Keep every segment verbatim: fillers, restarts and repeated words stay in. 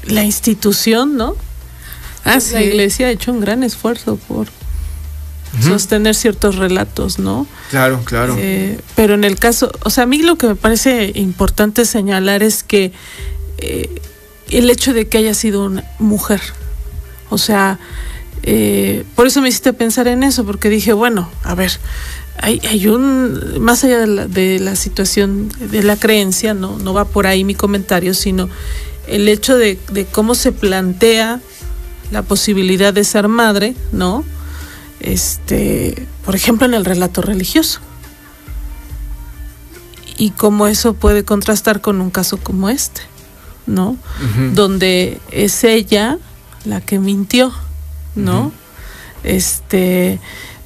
la institución, ¿no? Ah, sí. La iglesia ha hecho un gran esfuerzo por uh-huh. sostener ciertos relatos, ¿no? Claro, claro. Eh, pero en el caso, o sea, a mí lo que me parece importante señalar es que eh, el hecho de que haya sido una mujer, o sea, eh, por eso me hiciste pensar en eso, porque dije, bueno, a ver, hay, hay un, más allá de la, de la situación de la creencia, no, no va por ahí mi comentario, sino el hecho de, de cómo se plantea la posibilidad de ser madre, ¿no? Este, por ejemplo, en el relato religioso. Y cómo eso puede contrastar con un caso como este, ¿no? Uh-huh. Donde es ella la que mintió, ¿no? Uh-huh. Este,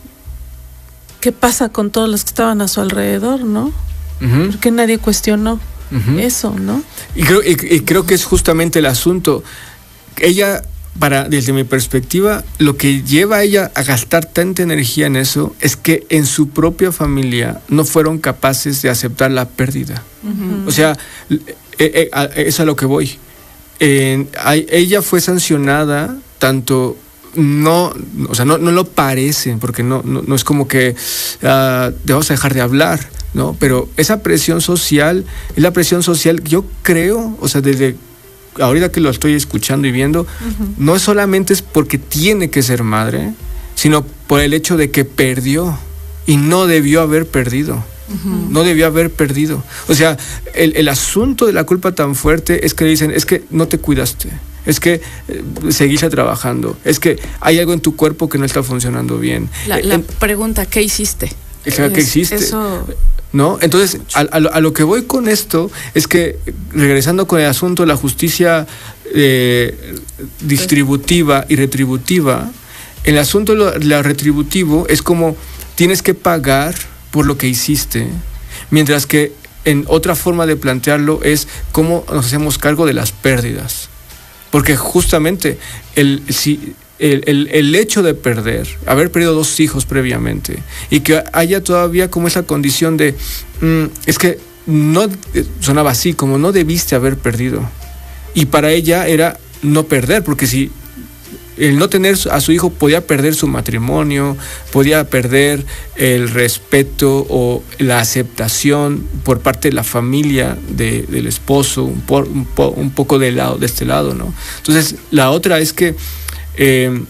¿qué pasa con todos los que estaban a su alrededor, no? Uh-huh. Porque nadie cuestionó uh-huh. eso, ¿no? Y creo, y, y creo que es justamente el asunto. Ella, para, desde mi perspectiva, lo que lleva a ella a gastar tanta energía en eso es que en su propia familia no fueron capaces de aceptar la pérdida. Uh-huh. O sea, eh, eh, es a lo que voy. Eh, a, ella fue sancionada tanto... No, o sea, no, no lo parece, porque no, no, no es como que uh, te vas a dejar de hablar, ¿no? Pero esa presión social, es la presión social, yo creo, o sea, desde ahorita que lo estoy escuchando y viendo, uh-huh. no solamente es porque tiene que ser madre, sino por el hecho de que perdió y no debió haber perdido. Uh-huh. No debió haber perdido. O sea, el, el asunto de la culpa tan fuerte es que dicen, es que no te cuidaste. Es que eh, seguiste trabajando. Es que hay algo en tu cuerpo que no está funcionando bien. La, la en, pregunta, ¿qué hiciste? O sea, ¿qué hiciste? Eso... ¿No? Entonces, a, a, lo, a lo que voy con esto es que, regresando con el asunto de la justicia eh, distributiva y retributiva, el asunto de lo retributivo es como tienes que pagar por lo que hiciste, mientras que en otra forma de plantearlo es cómo nos hacemos cargo de las pérdidas. Porque justamente el, si, el, el, el hecho de perder, haber perdido dos hijos previamente, y que haya todavía como esa condición de, mmm, es que no, sonaba así, como no debiste haber perdido. Y para ella era no perder, porque si el no tener a su hijo podía perder su matrimonio, podía perder el respeto o la aceptación por parte de la familia de, del esposo, un, por, un, po, un poco de, lado, de este lado, ¿no? Entonces, la otra es que eh,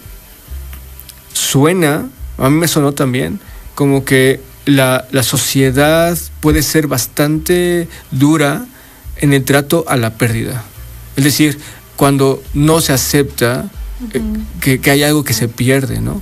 suena, a mí me sonó también, como que la, la sociedad puede ser bastante dura en el trato a la pérdida. Es decir, cuando no se acepta Uh-huh. Que, que hay algo que se pierde, ¿no?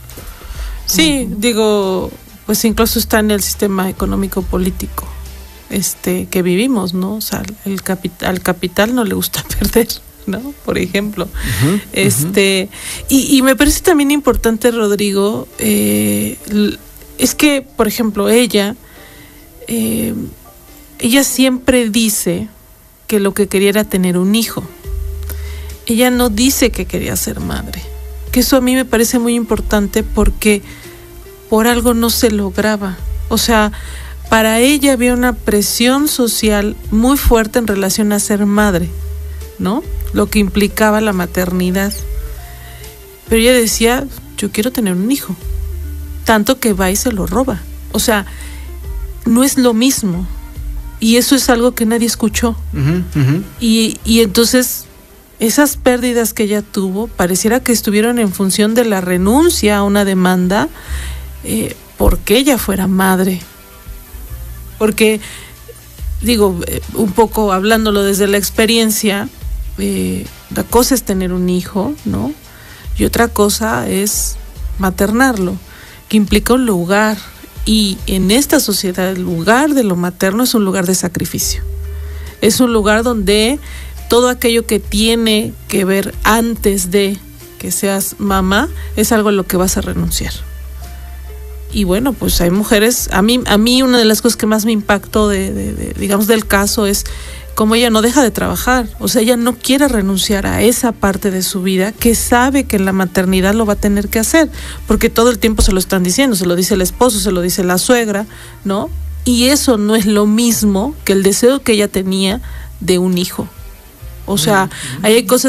Sí, uh-huh. digo, pues incluso está en el sistema económico político este que vivimos, ¿no? O sea, el capital, al capital no le gusta perder, ¿no? Por ejemplo. Uh-huh. Este, uh-huh. y, y me parece también importante, Rodrigo, eh, es que, por ejemplo, ella, eh, ella siempre dice que lo que quería era tener un hijo. Ella no dice que quería ser madre, que eso a mí me parece muy importante porque por algo no se lograba. O sea, para ella había una presión social muy fuerte en relación a ser madre, ¿no? Lo que implicaba la maternidad. Pero ella decía, yo quiero tener un hijo, tanto que va y se lo roba. O sea, no es lo mismo. Y eso es algo que nadie escuchó. Uh-huh, uh-huh. Y, y entonces... esas pérdidas que ella tuvo pareciera que estuvieron en función de la renuncia a una demanda eh, porque ella fuera madre. Porque, digo, eh, un poco hablándolo desde la experiencia, eh, la cosa es tener un hijo, ¿no? Y otra cosa es maternarlo, que implica un lugar. Y en esta sociedad el lugar de lo materno es un lugar de sacrificio. Es un lugar donde... todo aquello que tiene que ver antes de que seas mamá es algo a lo que vas a renunciar. Y bueno, pues hay mujeres, a mí, a mí una de las cosas que más me impactó de, de, de, digamos, del caso es cómo ella no deja de trabajar. O sea, ella no quiere renunciar a esa parte de su vida que sabe que en la maternidad lo va a tener que hacer, porque todo el tiempo se lo están diciendo, se lo dice el esposo, se lo dice la suegra, ¿no? Y eso no es lo mismo que el deseo que ella tenía de un hijo. O sea, ahí hay cosas